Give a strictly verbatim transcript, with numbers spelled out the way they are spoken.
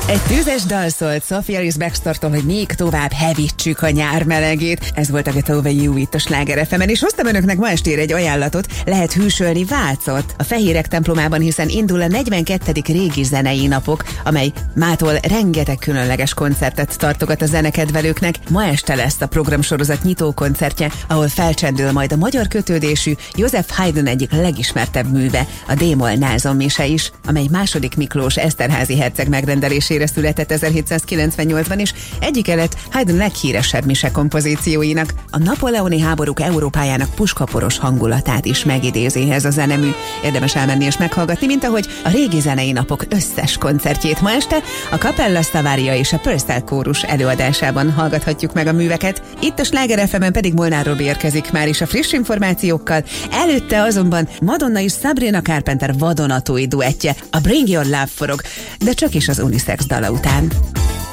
Egy tüzes dal szólt Sophia Ellis Bextortól, hogy még tovább hevítsük a nyár melegét. Ez volt a Get Over You itt a Sláger ef emen, és hoztam önöknek ma estére egy ajánlatot. Lehet hűsölni Vácot a Fehérek templomában, hiszen indul a negyvenkettedik régi zenei napok, amely mától rengeteg különleges koncertet tartogat a zenekedvelőknek. Ma este lesz a programsorozat nyitó koncertje, ahol felcsendül majd a magyar kötődésű József Haydn egyik legismertebb műve, a D-moll Názon mise is, amely második Miklós Eszterházy herceg megrendelésére született ezerhétszázkilencvennyolcban, és egyike lett Haydn leghíresebb mise kompozícióinak. A napóleoni háborúk Európájának puskaporos hangulatát is megidézi ez a zenemű. Érdemes elmenni és meghallgatni, mint ahogy a régi zenei napok összes koncertjét. Ma este a Capella Stavaria és a Purcell kórus előadásában hallgathatjuk meg a műveket. Itt a Sláger ef emen pedig Molnár Robi érkezik már is a friss információkkal. Előtte azonban Madonna és Sabrina Carpenter vadonatúj duettje, a Bring Your Love forog, de csak is az unisex dala után.